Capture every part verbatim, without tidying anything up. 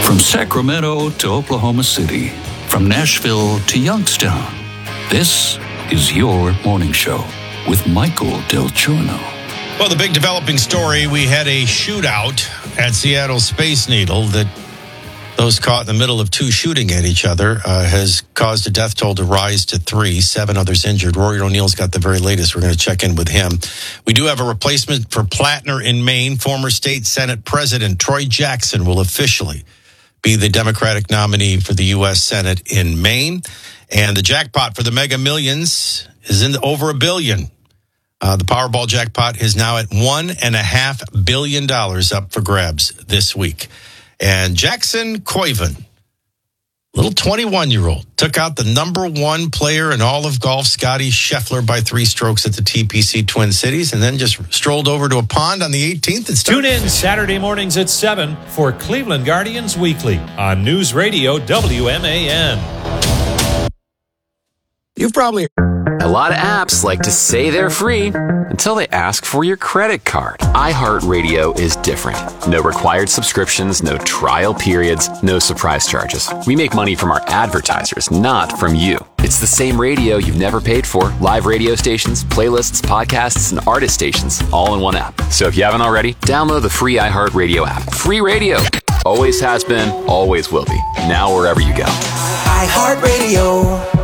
From Sacramento to Oklahoma City, from Nashville to Youngstown, this is your morning show with Michael Del Giorno. Well, the big developing story, we had a shootout at Seattle Space Needle that those caught in the middle of two shooting at each other uh, has caused a death toll to rise to three, seven others injured. Rory O'Neill's got the very latest. We're going to check in with him. We do have a replacement for Plattner in Maine. Former state Senate President Troy Jackson will officially be the Democratic nominee for the U S Senate in Maine. And the jackpot for the Mega Millions is in over a billion. Uh, the Powerball jackpot is now at one and a half billion dollars up for grabs this week. And Jackson Koiven, little twenty-one-year-old, took out the number one player in all of golf, Scotty Scheffler, by three strokes at the T P C Twin Cities, and then just strolled over to a pond on the eighteenth. And Tune in Saturday mornings at seven for Cleveland Guardians Weekly on News Radio W M A N. You've probably... A lot of apps like to say they're free until they ask for your credit card. iHeartRadio is different. No required subscriptions, no trial periods, no surprise charges. We make money from our advertisers, not from you. It's the same radio you've never paid for. Live radio stations, playlists, podcasts, and artist stations, all in one app. So if you haven't already, download the free iHeartRadio app. Free radio. Always has been, always will be. Now wherever you go. iHeartRadio.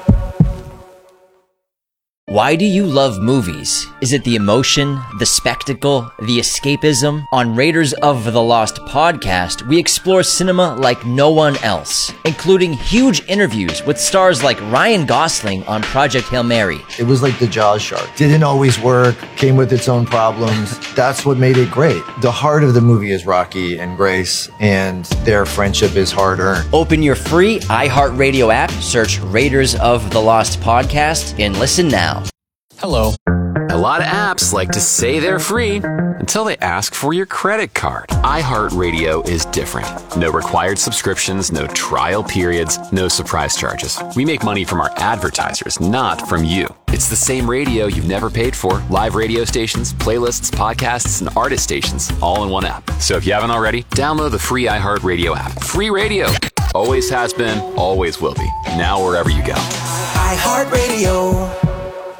Why do you love movies? Is it the emotion, the spectacle, the escapism? On Raiders of the Lost podcast, we explore cinema like no one else, including huge interviews with stars like Ryan Gosling on Project Hail Mary. It was like the Jaws shark. Didn't always work, came with its own problems. That's what made it great. The heart of the movie is Rocky and Grace, and their friendship is hard-earned. Open your free iHeartRadio app, search Raiders of the Lost podcast, and listen now. Hello. A lot of apps like to say they're free until they ask for your credit card. iHeartRadio is different. No required subscriptions, no trial periods, no surprise charges. We make money from our advertisers, not from you. It's the same radio you've never paid for. Live radio stations, playlists, podcasts, and artist stations, all in one app. So if you haven't already, download the free iHeartRadio app. Free radio. Always has been, always will be. Now wherever you go. iHeartRadio.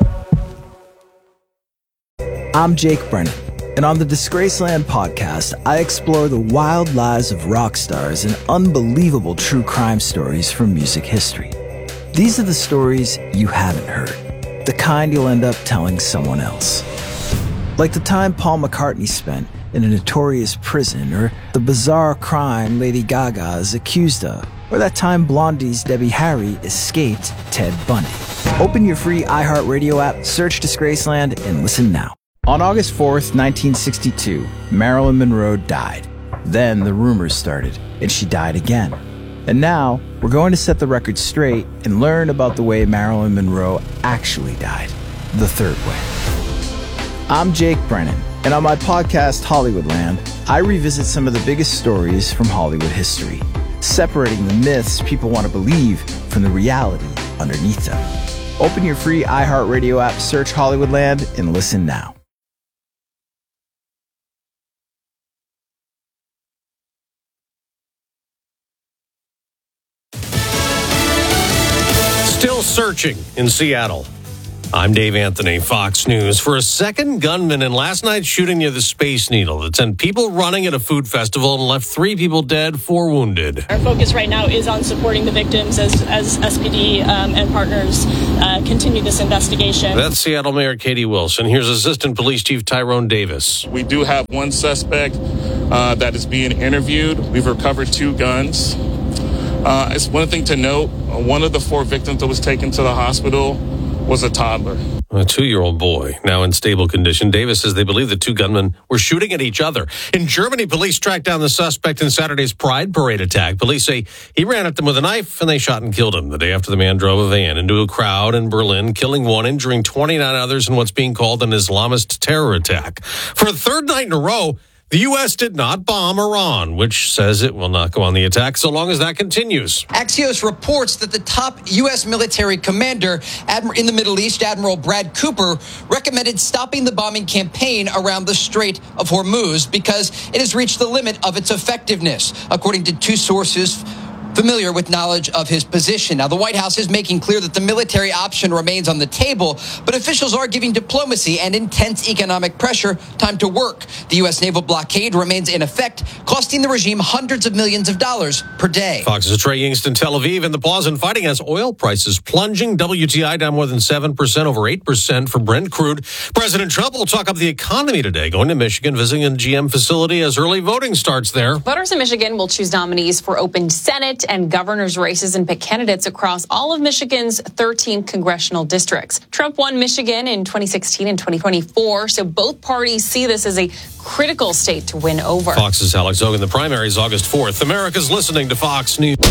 I'm Jake Brennan, and on the Disgraceland podcast, I explore the wild lives of rock stars and unbelievable true crime stories from music history. These are the stories you haven't heard, the kind you'll end up telling someone else. Like the time Paul McCartney spent in a notorious prison, or the bizarre crime Lady Gaga is accused of, or that time Blondie's Debbie Harry escaped Ted Bundy. Open your free iHeartRadio app, search Disgraceland, and listen now. On August fourth, nineteen sixty-two, Marilyn Monroe died. Then the rumors started, and she died again. And now, we're going to set the record straight and learn about the way Marilyn Monroe actually died, the third way. I'm Jake Brennan, and on my podcast, Hollywoodland, I revisit some of the biggest stories from Hollywood history, separating the myths people want to believe from the reality underneath them. Open your free iHeartRadio app, search Hollywoodland, and listen now. Still searching in Seattle. I'm Dave Anthony, Fox News. For a second gunman in last night's shooting near the Space Needle that sent people running at a food festival and left three people dead, four wounded. Our focus right now is on supporting the victims as, as S P D um, and partners uh, continue this investigation. That's Seattle Mayor Katie Wilson. Here's Assistant Police Chief Tyrone Davis. We do have one suspect uh, that is being interviewed. We've recovered two guns. Uh, it's one thing to note, one of the four victims that was taken to the hospital was a toddler. A two-year-old boy, now in stable condition. Davis says they believe the two gunmen were shooting at each other. In Germany, police tracked down the suspect in Saturday's Pride Parade attack. Police say he ran at them with a knife and they shot and killed him the day after the man drove a van into a crowd in Berlin, killing one, injuring twenty-nine others in what's being called an Islamist terror attack. For a third night in a row, The U S did not bomb Iran, which says it will not go on the attack so long as that continues. Axios reports that the top U S military commander in the Middle East, Admiral Brad Cooper, recommended stopping the bombing campaign around the Strait of Hormuz because it has reached the limit of its effectiveness, according to two sources familiar with knowledge of his position. Now, the White House is making clear that the military option remains on the table, but officials are giving diplomacy and intense economic pressure time to work. The U S naval blockade remains in effect, costing the regime hundreds of millions of dollars per day. Fox's Trey Yingst, Tel Aviv, and the pause in fighting as oil prices plunging. W T I down more than seven percent, over eight percent for Brent crude. President Trump will talk up the economy today, going to Michigan, visiting a G M facility as early voting starts there. Voters in Michigan will choose nominees for open Senate and governor's races and pick candidates across all of Michigan's thirteen congressional districts. Trump won Michigan in twenty sixteen and twenty twenty-four, so both parties see this as a critical state to win over. Fox's Alex Hogan. The primary is August fourth. America's listening to Fox News.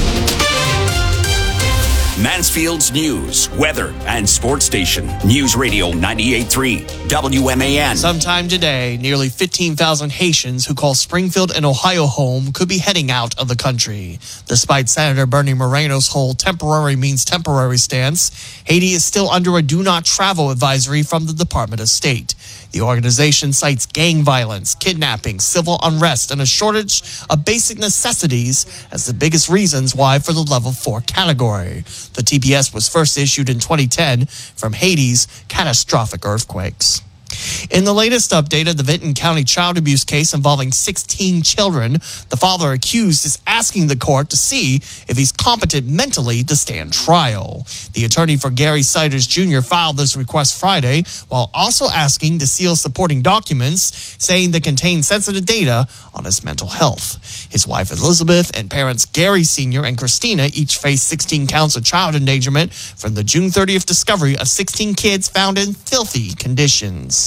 Mansfield's news, weather, and sports station. News Radio ninety-eight point three W M A N. Sometime today, nearly fifteen thousand Haitians who call Springfield and Ohio home could be heading out of the country. Despite Senator Bernie Moreno's whole temporary means temporary stance, Haiti is still under a do not travel advisory from the Department of State. The organization cites gang violence, kidnapping, civil unrest, and a shortage of basic necessities as the biggest reasons why for the level four category. The T P S was first issued in twenty ten from Haiti's catastrophic earthquakes. In the latest update of the Vinton County child abuse case involving sixteen children, the father accused is asking the court to see if he's competent mentally to stand trial. The attorney for Gary Siders Junior filed this request Friday, while also asking to seal supporting documents saying they contain sensitive data on his mental health. His wife Elizabeth and parents Gary Senior and Christina each face sixteen counts of child endangerment from the June thirtieth discovery of sixteen kids found in filthy conditions.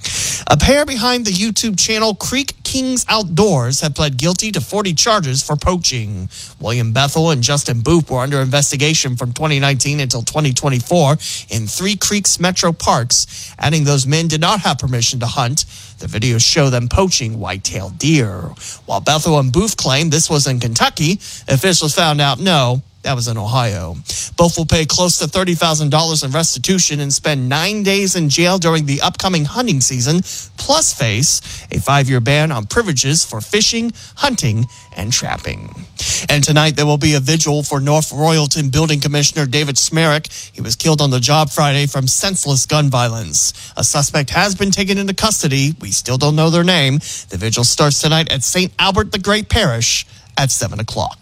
A pair behind the YouTube channel Creek Kings Outdoors have pled guilty to forty charges for poaching. William Bethel and Justin Boop were under investigation from twenty nineteen until twenty twenty-four in Three Creeks Metro Parks, adding those men did not have permission to hunt. The videos show them poaching white-tailed deer. While Bethel and Booth claim this was in Kentucky, officials found out no, that was in Ohio. Both will pay close to thirty thousand dollars in restitution and spend nine days in jail during the upcoming hunting season, plus face a five-year ban on privileges for fishing, hunting, and trapping. And tonight there will be a vigil for North Royalton Building Commissioner David Smerick. He was killed on the job Friday from senseless gun violence. A suspect has been taken into custody. We still don't know their name. The vigil starts tonight at Saint Albert the Great Parish at seven o'clock.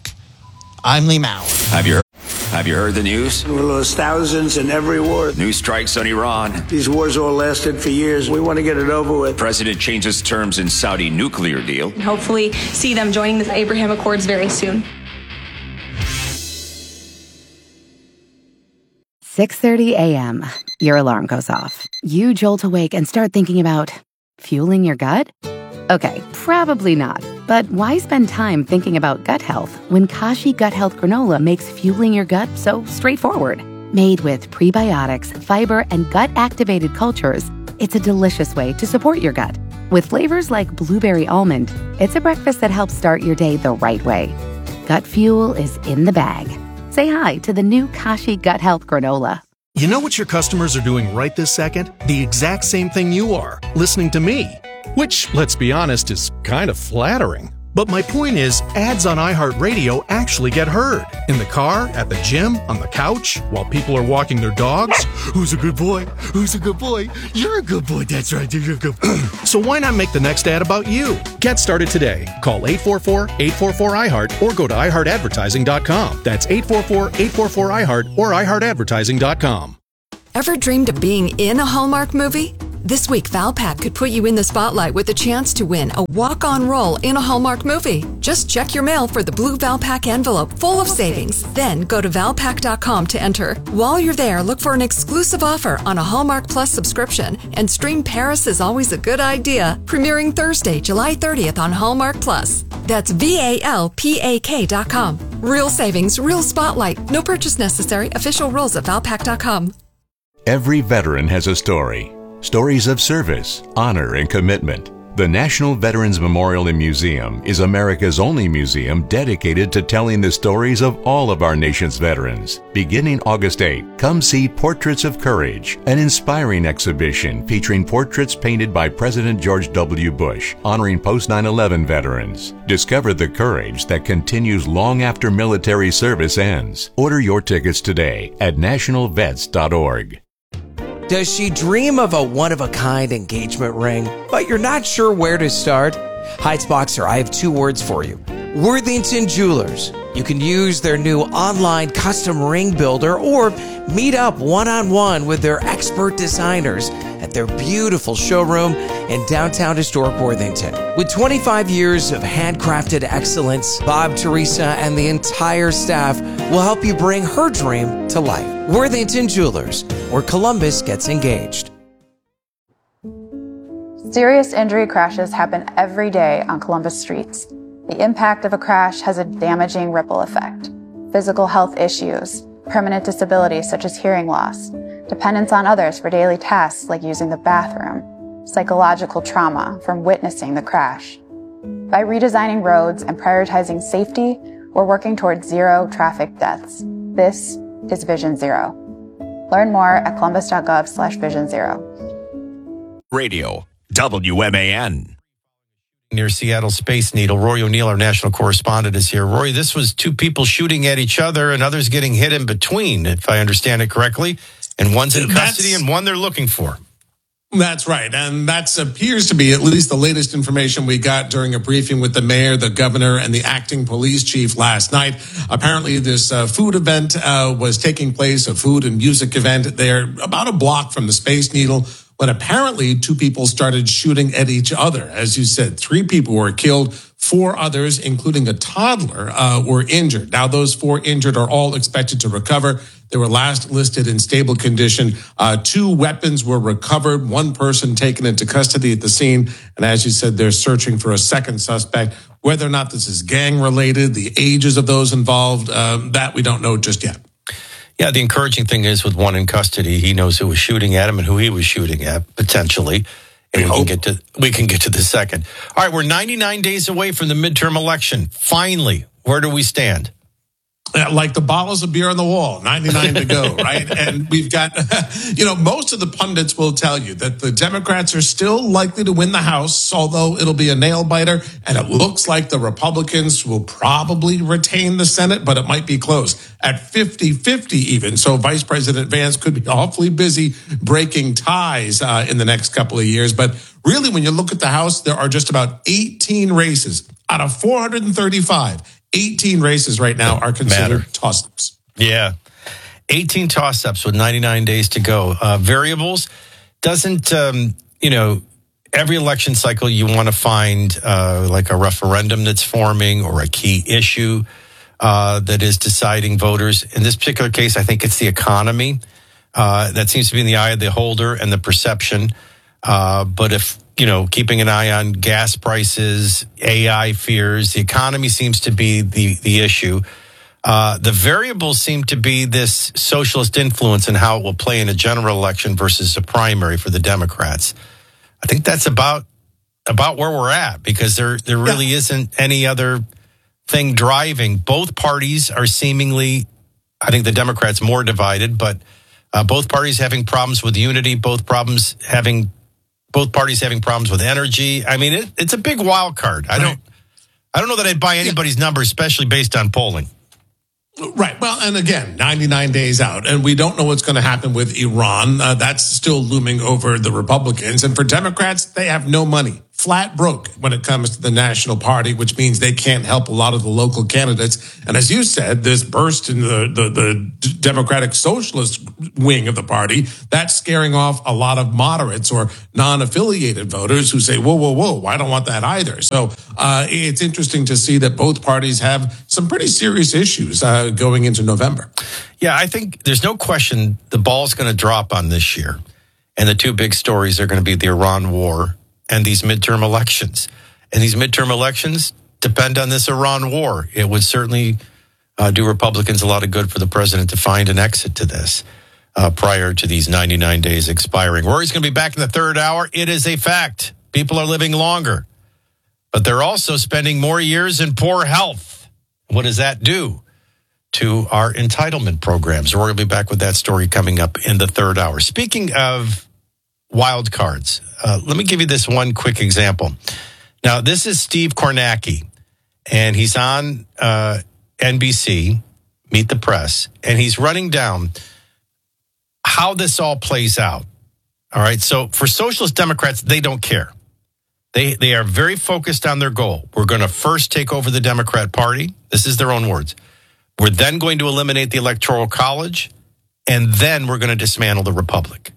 I'm Lee Mao. Have you, have you heard the news? We lost thousands in every war. New strikes on Iran. These wars all lasted for years. We want to get it over with. President changes terms in Saudi nuclear deal. And hopefully see them joining the Abraham Accords very soon. six thirty a.m. Your alarm goes off. You jolt awake and start thinking about fueling your gut? Okay, probably not. But why spend time thinking about gut health when Kashi Gut Health Granola makes fueling your gut so straightforward? Made with prebiotics, fiber, and gut-activated cultures, it's a delicious way to support your gut. With flavors like blueberry almond, it's a breakfast that helps start your day the right way. Gut fuel is in the bag. Say hi to the new Kashi Gut Health Granola. You know what your customers are doing right this second? The exact same thing you are, listening to me. Which, let's be honest, is kind of flattering. But my point is, ads on iHeartRadio actually get heard. In the car, at the gym, on the couch, while people are walking their dogs. Who's a good boy? Who's a good boy? You're a good boy. That's right. You're a good boy. So why not make the next ad about you? Get started today. Call eight four four, eight four four, I heart or go to i heart advertising dot com. That's eight four four, eight four four, I heart or i heart advertising dot com. Ever dreamed of being in a Hallmark movie? This week, Valpak could put you in the spotlight with a chance to win a walk-on role in a Hallmark movie. Just check your mail for the blue Valpak envelope full of savings. Then go to valpak dot com to enter. While you're there, look for an exclusive offer on a Hallmark Plus subscription and stream Paris is Always a Good Idea, premiering Thursday, July thirtieth on Hallmark Plus. That's V A L P A K dot com. Real savings, real spotlight. No purchase necessary. Official rules at valpak dot com. Every veteran has a story. Stories of service, honor, and commitment. The National Veterans Memorial and Museum is America's only museum dedicated to telling the stories of all of our nation's veterans. Beginning August eighth, come see Portraits of Courage, an inspiring exhibition featuring portraits painted by President George W. Bush, honoring post nine eleven veterans. Discover the courage that continues long after military service ends. Order your tickets today at national vets dot org. Does she dream of a one-of-a-kind engagement ring, but you're not sure where to start? Heights Boxer, I have two words for you. Worthington Jewelers. You can use their new online custom ring builder or meet up one-on-one with their expert designers at their beautiful showroom in downtown historic Worthington. With twenty-five years of handcrafted excellence, Bob, Teresa, and the entire staff will help you bring her dream to life. Worthington Jewelers, where Columbus gets engaged. Serious injury crashes happen every day on Columbus streets. The impact of a crash has a damaging ripple effect. Physical health issues, permanent disabilities such as hearing loss, dependence on others for daily tasks like using the bathroom, psychological trauma from witnessing the crash. By redesigning roads and prioritizing safety, we're working towards zero traffic deaths. This is Vision Zero. Learn more at columbus.gov slash vision zero. Radio, W M A N. Near Seattle Space Needle. Rory O'Neill, our national correspondent, is here. Rory, this was two people shooting at each other and others getting hit in between, if I understand it correctly. And one's in custody and one they're looking for. That's right. And that appears to be at least the latest information we got during a briefing with the mayor, the governor, and the acting police chief last night. Apparently, this uh, food event uh, was taking place, a food and music event there about a block from the Space Needle, when apparently two people started shooting at each other. As you said, three people were killed. Four others, including a toddler, uh, were injured. Now, those four injured are all expected to recover. They were last listed in stable condition. Uh, two weapons were recovered, one person taken into custody at the scene. And as you said, they're searching for a second suspect. Whether or not this is gang-related, the ages of those involved, um, that we don't know just yet. Yeah, the encouraging thing is with one in custody, he knows who was shooting at him and who he was shooting at, potentially. And we can get to we can get to the second. All right, we're ninety-nine days away from the midterm election. Finally, where do we stand? Like the bottles of beer on the wall, ninety-nine to go, right? And we've got, you know, most of the pundits will tell you that the Democrats are still likely to win the House, although it'll be a nail biter. And it looks like the Republicans will probably retain the Senate, but it might be close at fifty-fifty even. So Vice President Vance could be awfully busy breaking ties uh, in the next couple of years. But really, when you look at the House, there are just about eighteen races out of four hundred thirty-five. eighteen races right now are considered toss-ups. Yeah. eighteen toss-ups with ninety-nine days to go. Uh, variables doesn't, um, you know, every election cycle you want to find uh, like a referendum that's forming or a key issue uh, that is deciding voters. In this particular case, I think it's the economy. Uh, that seems to be in the eye of the beholder and the perception. Uh, but if, you know, keeping an eye on gas prices, A I fears, the economy seems to be the, the issue. Uh, the variables seem to be this socialist influence and how it will play in a general election versus a primary for the Democrats. I think that's about about where we're at because there there really yeah. isn't any other thing driving. Both parties are seemingly, I think the Democrats more divided, but uh, both parties having problems with unity, both problems having both parties having problems with energy. I mean, it, it's a big wild card. I don't I don't know that I'd buy anybody's yeah. number, especially based on polling. Right. Well, and again, ninety-nine days out, and we don't know what's going to happen with Iran. Uh, that's still looming over the Republicans. And for Democrats, they have no money. Flat broke when it comes to the National Party, which means they can't help a lot of the local candidates. And as you said, this burst in the, the, the Democratic Socialist wing of the party, that's scaring off a lot of moderates or non-affiliated voters who say, whoa, whoa, whoa, I don't want that either. So uh, it's interesting to see that both parties have some pretty serious issues uh, going into November. Yeah, I think there's no question the ball's going to drop on this year. And the two big stories are going to be the Iran war and these midterm elections. And these midterm elections depend on this Iran war. It would certainly uh, do Republicans a lot of good for the president to find an exit to this uh, prior to these ninety-nine days expiring. Rory's going to be back in the third hour. It is a fact. People are living longer, but they're also spending more years in poor health. What does that do to our entitlement programs? We're going to be back with that story coming up in the third hour. Speaking of wild cards, uh, let me give you this one quick example. Now, this is Steve Kornacki, and he's on uh, N B C, Meet the Press, and he's running down how this all plays out. All right, so for Socialist Democrats, they don't care. They they are very focused on their goal. We're going to first take over the Democrat Party. This is their own words. We're then going to eliminate the Electoral College, and then we're going to dismantle the Republic.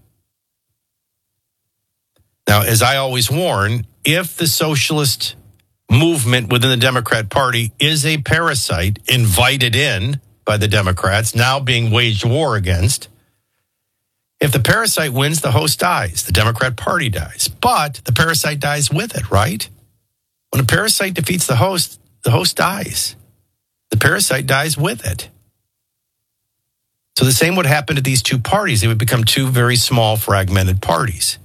Now, as I always warn, if the socialist movement within the Democrat Party is a parasite invited in by the Democrats, now being waged war against, if the parasite wins, the host dies. The Democrat Party dies. But the parasite dies with it, right? When a parasite defeats the host, the host dies. The parasite dies with it. So the same would happen to these two parties. They would become two very small, fragmented parties.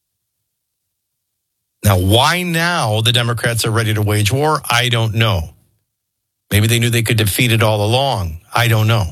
Now, why now the Democrats are ready to wage war? I don't know. Maybe they knew they could defeat it all along. I don't know.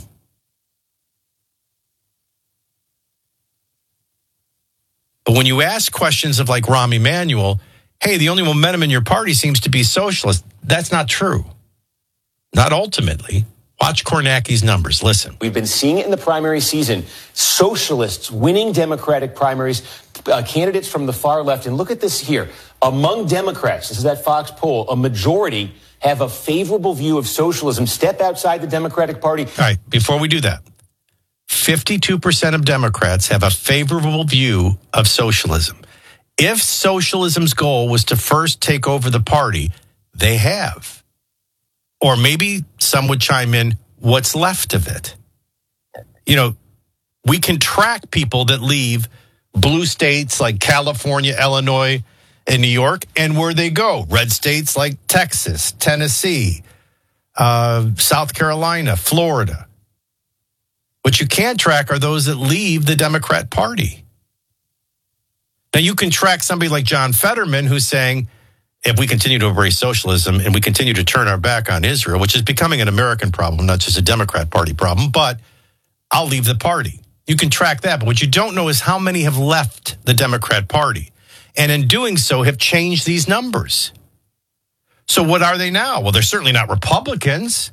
But when you ask questions of like Rahm Emanuel, hey, the only momentum in your party seems to be socialist, that's not true. Not ultimately. Watch Kornacki's numbers. Listen. We've been seeing it in the primary season. Socialists winning Democratic primaries, uh, candidates from the far left. And look at this here. Among Democrats, this is that Fox poll, a majority have a favorable view of socialism. Step outside the Democratic Party. All right, before we do that, fifty-two percent of Democrats have a favorable view of socialism. If socialism's goal was to first take over the party, they have. Or maybe some would chime in, what's left of it? You know, we can track people that leave blue states like California, Illinois, and New York, and where they go. Red states like Texas, Tennessee, uh, South Carolina, Florida. What you can't track are those that leave the Democrat Party. Now, you can track somebody like John Fetterman who's saying, if we continue to embrace socialism and we continue to turn our back on Israel, which is becoming an American problem, not just a Democrat Party problem, but I'll leave the party. You can track that. But what you don't know is how many have left the Democrat Party. And in doing so, have changed these numbers. So what are they now? Well, they're certainly not Republicans.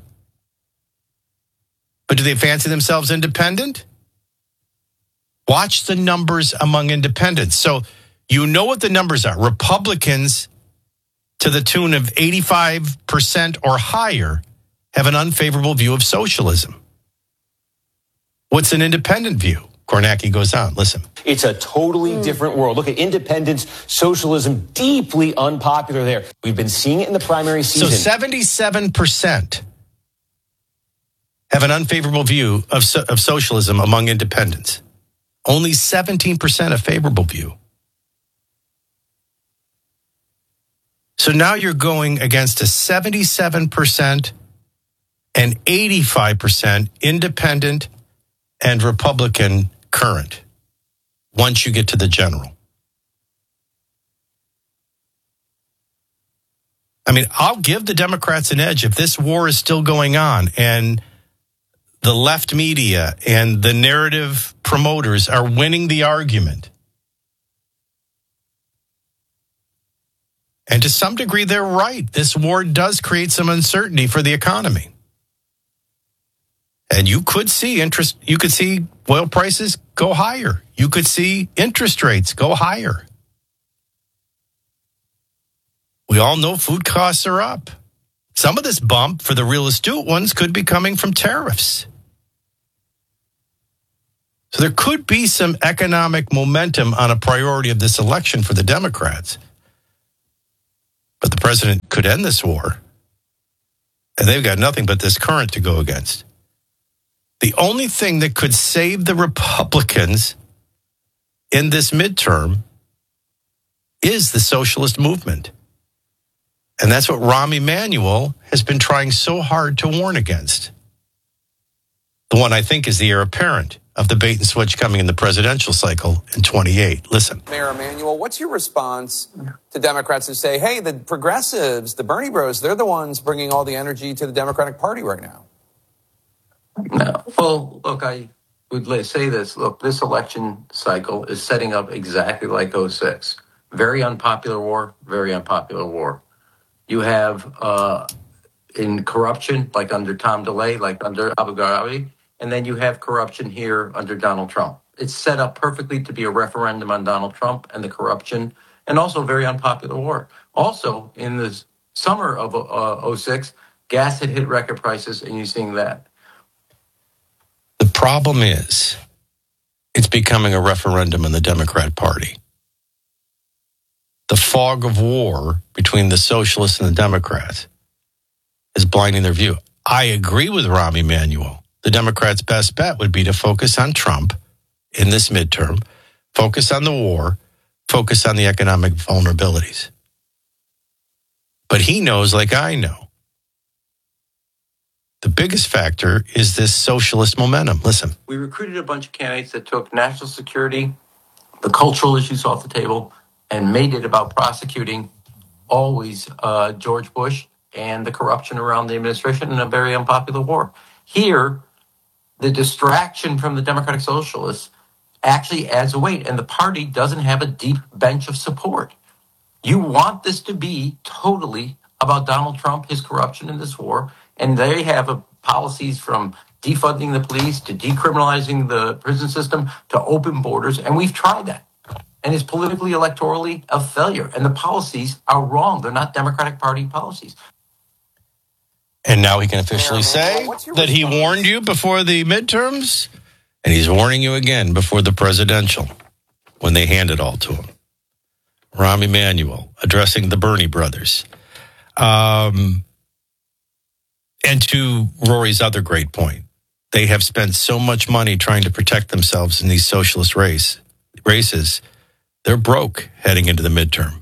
But do they fancy themselves independent? Watch the numbers among independents. So you know what the numbers are. Republicans, to the tune of eighty-five percent or higher, have an unfavorable view of socialism. What's an independent view? Kornacki goes on. Listen. It's a totally mm. different world. Look at independence, socialism, deeply unpopular there. We've been seeing it in the primary season. So seventy-seven percent have an unfavorable view of, so, of socialism among independents. Only seventeen percent a favorable view. So now you're going against a seventy-seven percent and eighty-five percent independent and Republican current once you get to the general. I mean, I'll give the Democrats an edge if this war is still going on and the left media and the narrative promoters are winning the argument. And to some degree, they're right. This war does create some uncertainty for the economy. And you could see interest, you could see oil prices go higher. You could see interest rates go higher. We all know food costs are up. Some of this bump for the real astute ones could be coming from tariffs. So there could be some economic momentum on a priority of this election for the Democrats. But the president could end this war, and they've got nothing but this current to go against. The only thing that could save the Republicans in this midterm is the socialist movement. And that's what Rahm Emanuel has been trying so hard to warn against. The one I think is the heir apparent. of the bait and switch coming in the presidential cycle in twenty-eight. Listen. Mayor Emanuel, what's your response to Democrats who say, hey, the progressives, the Bernie bros, they're the ones bringing all the energy to the Democratic Party right now? No. Well, look, I would say this. Look, this election cycle is setting up exactly like oh six. Very unpopular war, very unpopular war. You have uh, in corruption, like under Tom DeLay, like under Abu Ghraib, and then you have corruption here under Donald Trump. It's set up perfectly to be a referendum on Donald Trump and the corruption, and also a very unpopular war. Also, in the summer of uh, oh six, gas had hit record prices, and you're seeing that. The problem is, it's becoming a referendum in the Democrat Party. The fog of war between the socialists and the Democrats is blinding their view. I agree with Rahm Emanuel. The Democrats' best bet would be to focus on Trump in this midterm, focus on the war, focus on the economic vulnerabilities. But he knows, like I know, the biggest factor is this socialist momentum. Listen. We recruited a bunch of candidates that took national security, the cultural issues off the table, and made it about prosecuting always uh, George Bush and the corruption around the administration in a very unpopular war. Here, the distraction from the Democratic Socialists actually adds a weight, and the party doesn't have a deep bench of support. You want this to be totally about Donald Trump, his corruption in this war, and they have a, policies from defunding the police to decriminalizing the prison system to open borders, and we've tried that. And it's politically, electorally a failure, and the policies are wrong. They're not Democratic Party policies. And now he can officially say that he warned you before the midterms, and he's warning you again before the presidential when they hand it all to him. Rahm Emanuel addressing the Bernie brothers. Um, and to Rory's other great point, they have spent so much money trying to protect themselves in these socialist race races, they're broke heading into the midterm.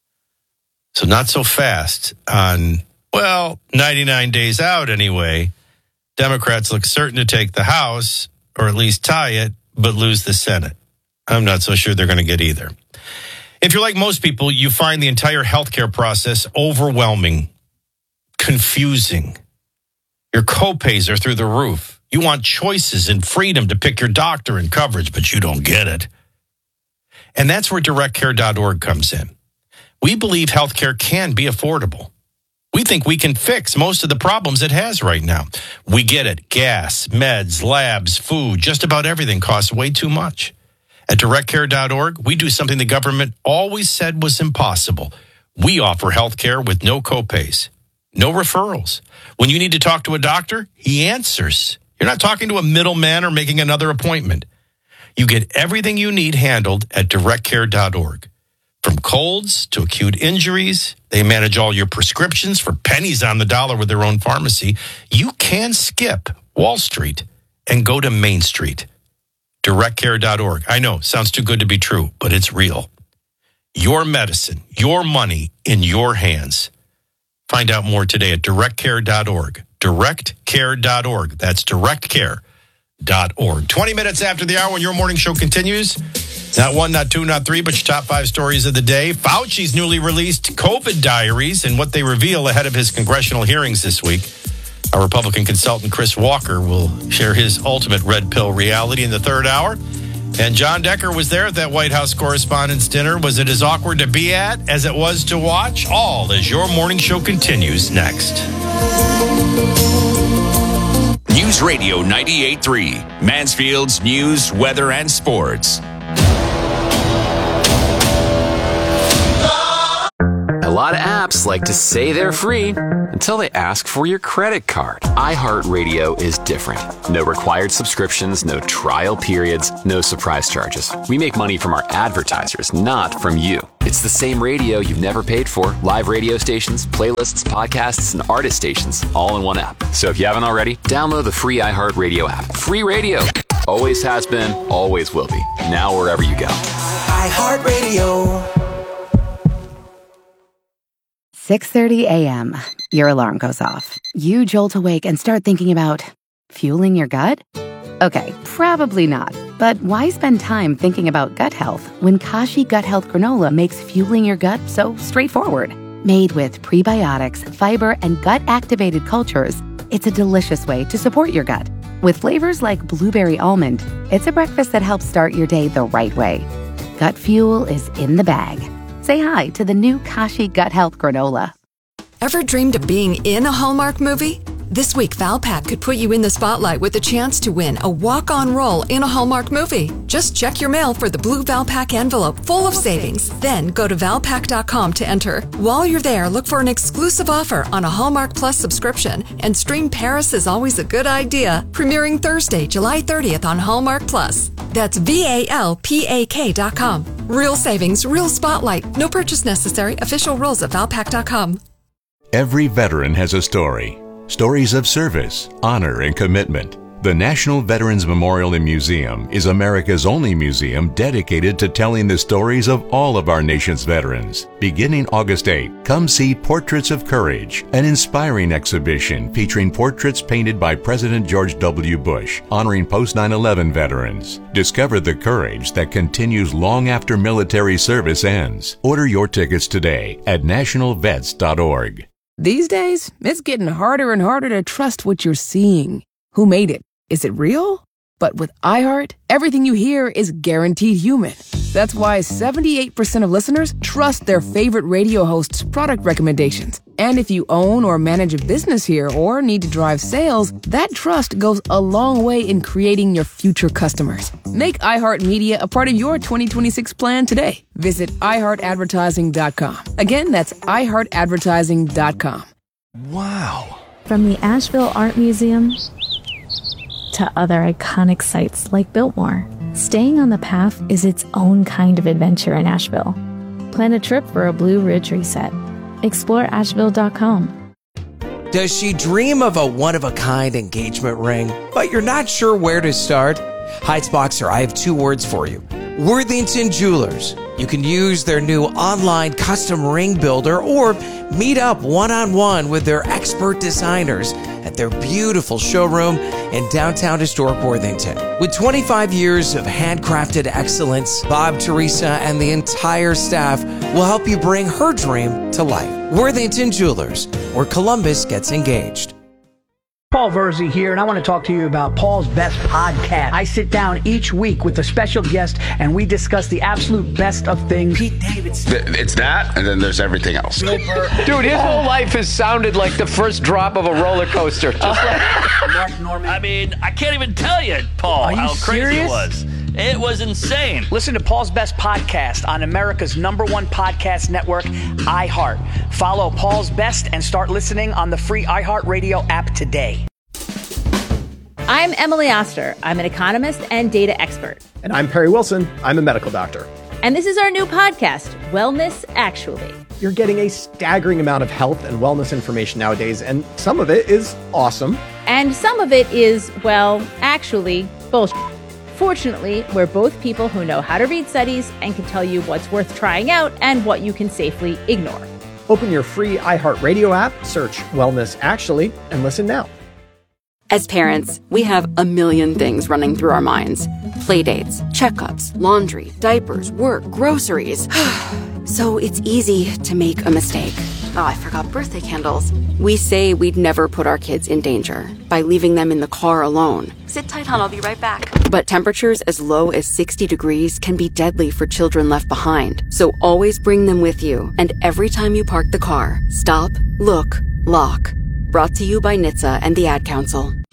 So not so fast on, well, ninety-nine days out anyway, Democrats look certain to take the House, or at least tie it, but lose the Senate. I'm not so sure they're going to get either. If you're like most people, you find the entire healthcare process overwhelming, confusing. Your copays are through the roof. You want choices and freedom to pick your doctor and coverage, but you don't get it. And that's where direct care dot org comes in. We believe healthcare can be affordable. We think we can fix most of the problems it has right now. We get it. Gas, meds, labs, food, just about everything costs way too much. At direct care dot org, we do something the government always said was impossible. We offer healthcare with no copays, no referrals. When you need to talk to a doctor, he answers. You're not talking to a middleman or making another appointment. You get everything you need handled at direct care dot org. From colds to acute injuries, they manage all your prescriptions for pennies on the dollar with their own pharmacy. You can skip Wall Street and go to Main Street. direct care dot org. I know, sounds too good to be true, but it's real. Your medicine, your money in your hands. Find out more today at direct care dot org. direct care dot org. That's direct care dot org. twenty minutes after the hour when your morning show continues. Not one, not two, not three, but your top five stories of the day. Fauci's newly released COVID diaries and what they reveal ahead of his congressional hearings this week. Our Republican consultant, Chris Walker, will share his ultimate red pill reality in the third hour. And John Decker was there at that White House Correspondents' Dinner. Was it as awkward to be at as it was to watch? All as your morning show continues next. News Radio ninety-eight point three, Mansfield's news, weather, and sports. A lot of apps like to say they're free until they ask for your credit card. iHeartRadio is different. No required subscriptions, no trial periods, no surprise charges. We make money from our advertisers, not from you. It's the same radio you've never paid for. Live radio stations, playlists, podcasts, and artist stations, all in one app. So if you haven't already, download the free iHeartRadio app. Free radio. Always has been, always will be. Now wherever you go. iHeartRadio. six thirty a.m. Your alarm goes off. You jolt awake and start thinking about fueling your gut? Okay, probably not. But why spend time thinking about gut health when Kashi Gut Health Granola makes fueling your gut so straightforward? Made with prebiotics, fiber, and gut-activated cultures, it's a delicious way to support your gut. With flavors like blueberry almond, it's a breakfast that helps start your day the right way. Gut fuel is in the bag. Say hi to the new Kashi Gut Health Granola. Ever dreamed of being in a Hallmark movie? This week, Valpak could put you in the spotlight with a chance to win a walk-on role in a Hallmark movie. Just check your mail for the blue Valpak envelope full of savings. Then go to valpak dot com to enter. While you're there, look for an exclusive offer on a Hallmark Plus subscription and stream Paris is Always a Good Idea, premiering Thursday, July thirtieth on Hallmark Plus. That's V A L P A K dot com. Real savings, real spotlight. No purchase necessary. Official rules at valpak dot com. Every veteran has a story. Stories of service, honor, and commitment. The National Veterans Memorial and Museum is America's only museum dedicated to telling the stories of all of our nation's veterans. Beginning August eighth, come see Portraits of Courage, an inspiring exhibition featuring portraits painted by President George W. Bush, honoring post nine eleven veterans. Discover the courage that continues long after military service ends. Order your tickets today at national vets dot org. These days, it's getting harder and harder to trust what you're seeing. Who made it? Is it real? But with iHeart, everything you hear is guaranteed human. That's why seventy-eight percent of listeners trust their favorite radio host's product recommendations. And if you own or manage a business here or need to drive sales, that trust goes a long way in creating your future customers. Make iHeartMedia a part of your twenty twenty-six plan today. Visit i heart advertising dot com. Again, that's i heart advertising dot com. Wow. From the Asheville Art Museum to other iconic sites like Biltmore, staying on the path is its own kind of adventure in Asheville. Plan a trip for a Blue Ridge reset. Explore asheville dot com. Does she dream of a one-of-a-kind engagement ring, but you're not sure where to start? Heights Boxer, I have two words for you. Worthington Jewelers. You can use their new online custom ring builder or meet up one-on-one with their expert designers at their beautiful showroom in downtown historic Worthington. With twenty-five years of handcrafted excellence, Bob, Teresa, and the entire staff will help you bring her dream to life. Worthington Jewelers, where Columbus gets engaged. Paul Verzi here, and I want to talk to you about Paul's Best Podcast. I sit down each week with a special guest, and we discuss the absolute best of things. Pete Davidson. It's that, and then there's everything else. Dude, his whole life has sounded like the first drop of a roller coaster. Just like Mark Norman. I mean, I can't even tell you, Paul, Are you how crazy serious? it was. It was insane. Listen to Paul's Best Podcast on America's number one podcast network, iHeart. Follow Paul's Best and start listening on the free iHeartRadio app today. I'm Emily Oster. I'm an economist and data expert. And I'm Perry Wilson. I'm a medical doctor. And this is our new podcast, Wellness Actually. You're getting a staggering amount of health and wellness information nowadays, and some of it is awesome. And some of it is, well, actually, bullshit. Fortunately, we're both people who know how to read studies and can tell you what's worth trying out and what you can safely ignore. Open your free iHeartRadio app, search Wellness Actually, and listen now. As parents, we have a million things running through our minds. Playdates, checkups, laundry, diapers, work, groceries. So it's easy to make a mistake. Oh, I forgot birthday candles. We say we'd never put our kids in danger by leaving them in the car alone. Sit tight, hon, I'll be right back. But temperatures as low as sixty degrees can be deadly for children left behind. So always bring them with you. And every time you park the car, stop, look, lock. Brought to you by N H T S A and the Ad Council.